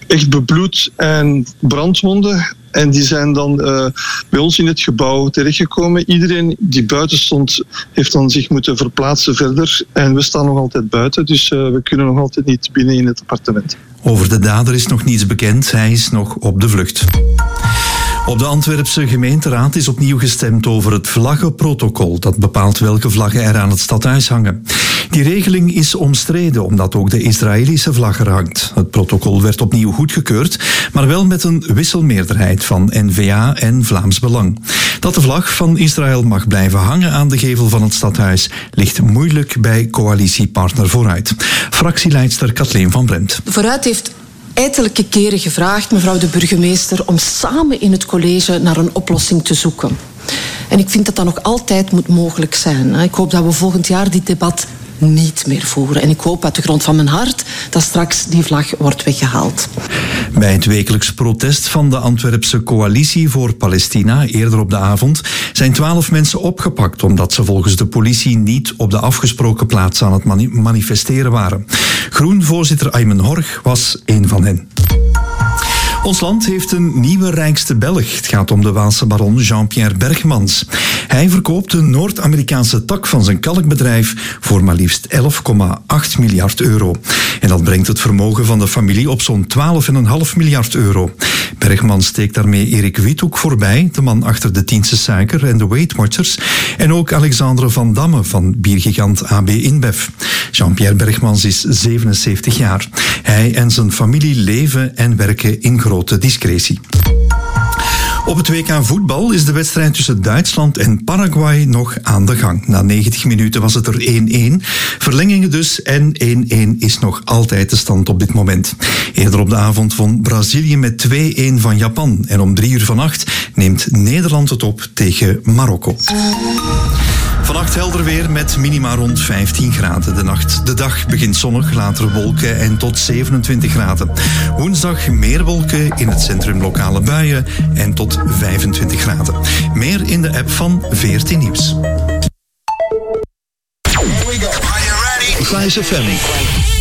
echt bebloed en brandwonden. En die zijn dan bij ons in het gebouw terechtgekomen. Iedereen die buiten stond, heeft dan zich moeten verplaatsen verder. En we staan nog altijd buiten, dus we kunnen nog altijd niet binnen in het appartement. Over de dader is nog niets bekend. Hij is nog op de vlucht. Op de Antwerpse gemeenteraad is opnieuw gestemd over het vlaggenprotocol. Dat bepaalt welke vlaggen er aan het stadhuis hangen. Die regeling is omstreden omdat ook de Israëlische vlag er hangt. Het protocol werd opnieuw goedgekeurd, maar wel met een wisselmeerderheid van N-VA en Vlaams Belang. Dat de vlag van Israël mag blijven hangen aan de gevel van het stadhuis ligt moeilijk bij coalitiepartner Vooruit. Fractieleidster Kathleen van Bremt. Vooruit heeft ettelijke keren gevraagd, mevrouw de burgemeester, om samen in het college naar een oplossing te zoeken. En ik vind dat dat nog altijd moet mogelijk zijn. Ik hoop dat we volgend jaar dit debat niet meer voeren. En ik hoop uit de grond van mijn hart dat straks die vlag wordt weggehaald. Bij het wekelijks protest van de Antwerpse Coalitie voor Palestina eerder op de avond zijn 12 mensen opgepakt omdat ze volgens de politie niet op de afgesproken plaats aan het manifesteren waren. Groen-voorzitter Aymen Horg was een van hen. Ons land heeft een nieuwe rijkste Belg. Het gaat om de Waalse baron Jean-Pierre Bergmans. Hij verkoopt de Noord-Amerikaanse tak van zijn kalkbedrijf voor maar liefst 11,8 miljard euro. En dat brengt het vermogen van de familie op zo'n 12,5 miljard euro. Bergmans steekt daarmee Erik Withoek voorbij, de man achter de Tiense Suiker en de Weight Watchers, en ook Alexandre Van Damme van biergigant AB InBev. Jean-Pierre Bergmans is 77 jaar. Hij en zijn familie leven en werken in grote discretie. Op het WK voetbal is de wedstrijd tussen Duitsland en Paraguay nog aan de gang. Na 90 minuten was het er 1-1. Verlengingen dus en 1-1 is nog altijd de stand op dit moment. Eerder op de avond won Brazilië met 2-1 van Japan. En om 3:08 neemt Nederland het op tegen Marokko. Vannacht helder weer met minima rond 15 graden. De dag begint zonnig, later wolken en tot 27 graden. Woensdag meer wolken, in het centrum lokale buien en tot 25 graden. Meer in de app van VRT Nieuws. Here we go. Are you ready? Vice FM.